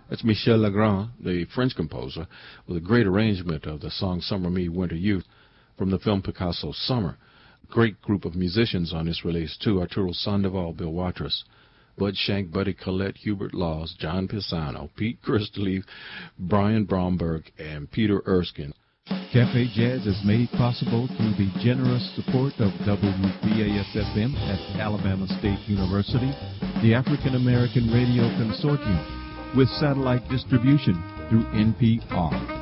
That's Michel Legrand, the French composer, with a great arrangement of the song Summer Me, Winter You from the film Picasso Summer. Great group of musicians on this release, too. Arturo Sandoval, Bill Watrous, Bud Shank, Buddy Collette, Hubert Laws, John Pisano, Pete Christlieb, Brian Bromberg, and Peter Erskine. Cafe Jazz is made possible through the generous support of WBAS-FM at Alabama State University, the African American Radio Consortium, with satellite distribution through NPR.